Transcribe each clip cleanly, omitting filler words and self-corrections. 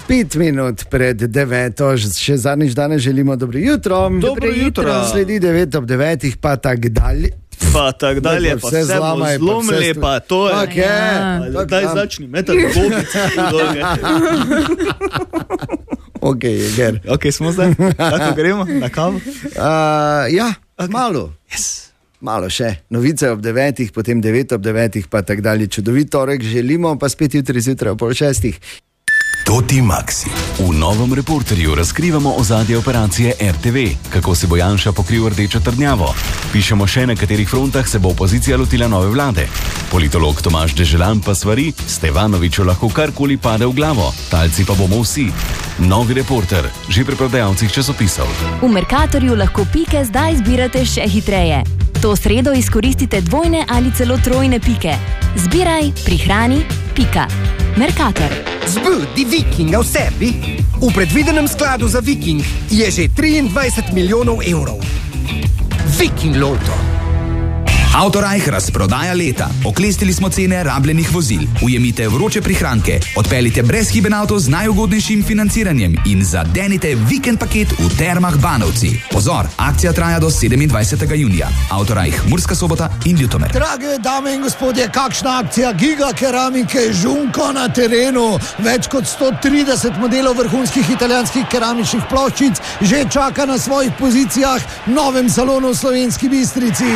5 minut pred 9, še zadnjič danes želimo dobro jutro. Dobro jutro. Sledi 9 ob 9, pa tak dalje. Pa tako dalje, pa vse zlomili, pa to je. Okay. Daj začni, metati gobice. Ok, ger. Ok, smo zdaj, tako gremo na kavu? Ja, okay. Malo. Yes. Malo še. Novice ob 9, potem 9 ob 9, pa tak dalje. Čudovit torek želimo, pa spet jutri zjutraj ob 5:30. Toti Maxi. V novem Reporterju razkrivamo ozadje operacije RTV, kako se bo Janša pokril rdečo trdnjavo. Pišemo še, na katerih frontah se bo opozicija lotila nove vlade. Politolog Tomaž Deželan pa svari, Stevanoviću lahko karkoli pade v glavo, talci pa bomo vsi. Novi Reporter, že pri prodajalcih časopisov. V Mercatorju lahko pike zdaj zbirate še hitreje. To sredo izkoristite dvojne ali celo trojne pike. Zbiraj, prihrani, pika. Mercator. Zbudi Vikinga v sebi. V predvidenem skladu za Viking je že 23 milijonov evrov. Viking Loto. Autorajh razprodaja leta. Oklestili smo cene rabljenih vozil. Ujemite vroče prihranke, odpeljite brezhiben avto z najugodnejšim financiranjem in zadenite vikend paket v Termah Banovci. Pozor, akcija traja do 27. junija. Autorajh Murska Sobota in Ljutomer. Drage dame in gospodje, kakšna akcija Giga keramike Žunko na terenu. Več kot 130 modelov vrhunskih italijanskih keramičnih ploščic že čaka na svojih pozicijah v novem salonu v Slovenski Bistrici.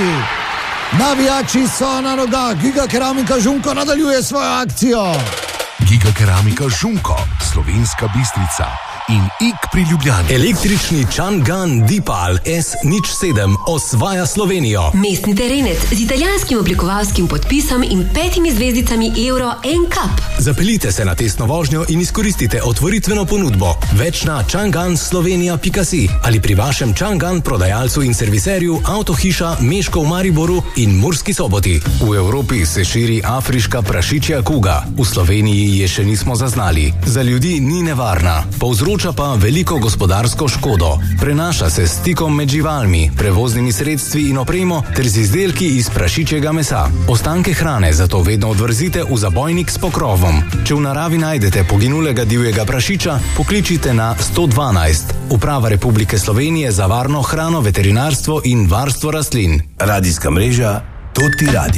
Navijači so na nogah, Giga keramika Žunko nadaljuje svojo akcijo. Giga keramika Žunko, Slovenska Bistrica in Ik pri Ljubljani. Električni Chang'an Deepal S07 osvaja Slovenijo. Mestni terenec z italijanskim oblikovalskim podpisom in 5 zvezdicami Euro NCAP. Zapeljite se na testno vožnjo in izkoristite otvoritveno ponudbo. Več na chang'anslovenia.si ali pri vašem Chang'an prodajalcu in serviserju Avtohiša Meško v Mariboru in Murski Soboti. V Evropi se širi afriška prašičja kuga. V Sloveniji je še nismo zaznali. Za ljudi ni nevarna. Povzroča pa veliko gospodarsko škodo. Prenaša se s stikom med živalmi, prevoznimi sredstvi in opremo ter z izdelki iz prašičjega mesa. Ostanke hrane zato vedno odvrzite v zabojnik s pokrovom. Če v naravi najdete poginulega divjega prašiča, pokličite na 112. Uprava Republike Slovenije za varno hrano, veterinarstvo in varstvo rastlin. Radijska mreža Toti Radio.